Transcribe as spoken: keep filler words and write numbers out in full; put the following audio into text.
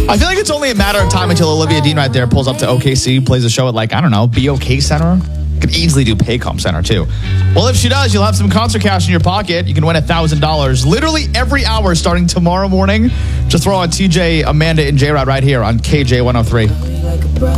I feel like it's only a matter of time until Olivia Dean right there pulls up to O K C, plays a show at, like, I don't know, B O K Center. Could easily do Paycom Center, too. Well, if she does, you'll have some concert cash in your pocket. You can win one thousand dollars literally every hour starting tomorrow morning. Just throw on T J, Amanda, and J-Rod right here on K J one oh three.